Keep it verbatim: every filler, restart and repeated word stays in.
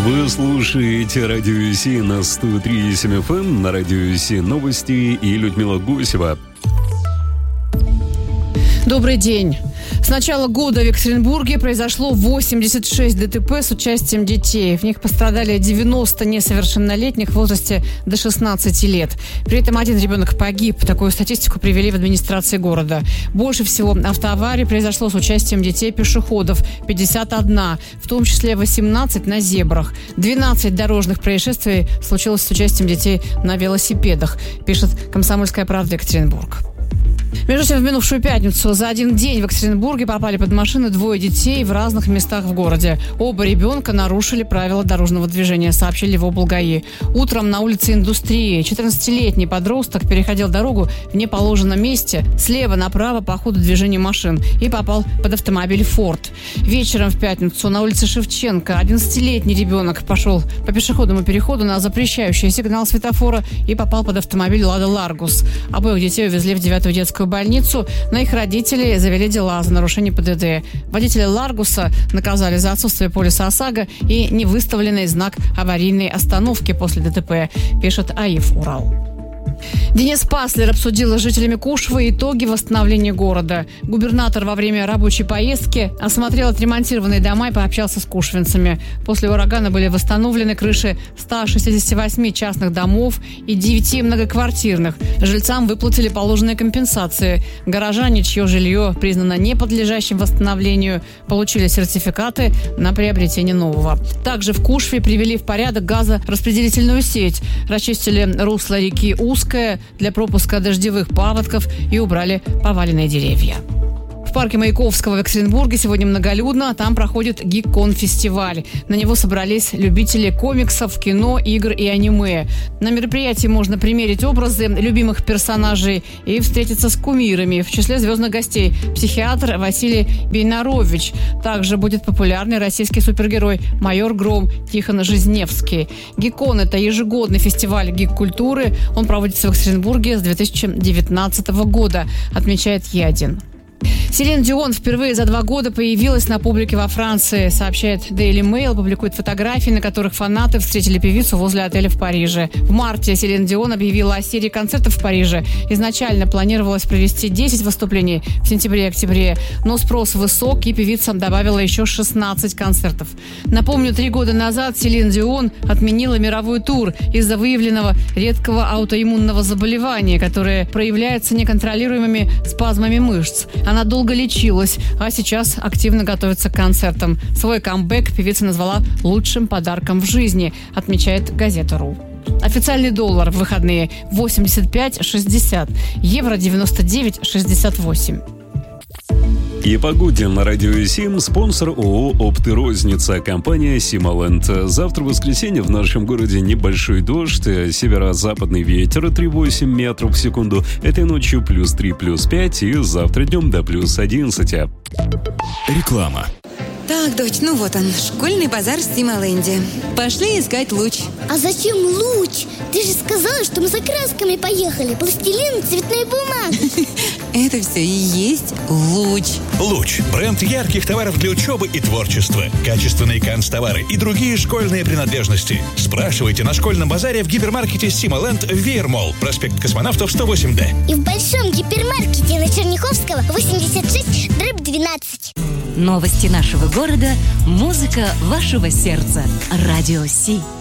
Вы слушаете Радио Си на сто три и семь эф эм, на Радио Си новости и Людмила Гусева. Добрый день. С начала года в Екатеринбурге произошло восемьдесят шесть ДТП с участием детей. В них пострадали девяносто несовершеннолетних в возрасте до шестнадцати лет. При этом один ребенок погиб. Такую статистику привели в администрации города. Больше всего автоаварий произошло с участием детей-пешеходов – пятьдесят один, в том числе восемнадцать на зебрах. двенадцать дорожных происшествий случилось с участием детей на велосипедах, пишет «Комсомольская правда» Екатеринбург. Между тем, в минувшую пятницу за один день в Екатеринбурге попали под машины двое детей в разных местах в городе. Оба ребенка нарушили правила дорожного движения, сообщили в облгаи. Утром на улице Индустрии четырнадцатилетний подросток переходил дорогу в неположенном месте слева направо по ходу движения машин и попал под автомобиль «Форд». Вечером в пятницу на улице Шевченко одиннадцатилетний ребенок пошел по пешеходному переходу на запрещающий сигнал светофора и попал под автомобиль «Лада Ларгус». Обоих детей увезли в девятую детскую больницу. На их родителей завели дела за нарушение ПДД. Водителя Ларгуса наказали за отсутствие полиса ОСАГО и невыставленный знак аварийной остановки после ДТП, пишет АИФ «Урал». Денис Паслер обсудил с жителями Кушвы итоги восстановления города. Губернатор во время рабочей поездки осмотрел отремонтированные дома и пообщался с кушвинцами. После урагана были восстановлены крыши ста шестидесяти восьми частных домов и девяти многоквартирных. Жильцам выплатили положенные компенсации. Горожане, чье жилье признано неподлежащим восстановлению, получили сертификаты на приобретение нового. Также в Кушве привели в порядок газораспределительную сеть, расчистили русло реки Узкая для пропуска дождевых паводков и убрали поваленные деревья. В парке Маяковского в Екатеринбурге сегодня многолюдно. Там проходит Гик-Кон-фестиваль. На него собрались любители комиксов, кино, игр и аниме. На мероприятии можно примерить образы любимых персонажей и встретиться с кумирами. В числе звездных гостей психиатр Василий Бейнарович. Также будет популярный российский супергерой майор Гром Тихон Жизневский. Гик-Кон – это ежегодный фестиваль гик-культуры. Он проводится в Екатеринбурге с две тысячи девятнадцатого года, отмечает Е один. Селин Дион впервые за два года появилась на публике во Франции, сообщает Daily Mail, публикует фотографии, на которых фанаты встретили певицу возле отеля в Париже. В марте Селин Дион объявила о серии концертов в Париже. Изначально планировалось провести десять выступлений в сентябре-октябре, но спрос высок, и певица добавила еще шестнадцать концертов. Напомню, три года назад Селин Дион отменила мировой тур из-за выявленного редкого аутоиммунного заболевания, которое проявляется неконтролируемыми спазмами мышц. Она долго лечилась, а сейчас активно готовится к концертам. Свой камбэк певица назвала лучшим подарком в жизни, отмечает газета.ру. Официальный доллар в выходные восемьдесят пять шестьдесят, евро девяносто девять шестьдесят восемь. И погоде на Радио Сим спонсор ООО «Оптырозница», компания «Симоленд». Завтра, в воскресенье, в нашем городе небольшой дождь, северо-западный ветер три целых восемь десятых метров в секунду. Этой ночью плюс три, плюс пять, и завтра днем до плюс одиннадцати. Реклама. Так, дочь, ну вот он, школьный базар в Симоленде. Пошли искать луч. А зачем луч? Ты же сказала, что мы за красками поехали. Пластилин, цветная бумага. Это все и есть луч. Луч – бренд ярких товаров для учебы и творчества. Качественные канцтовары и другие школьные принадлежности. Спрашивайте на школьном базаре в гипермаркете Симоленд в Веермолл, проспект Космонавтов сто восемь Д. И в большом гипермаркете на Черняховского восемьдесят шесть дробь двенадцать. Новости нашего города, музыка вашего сердца. Радио Си.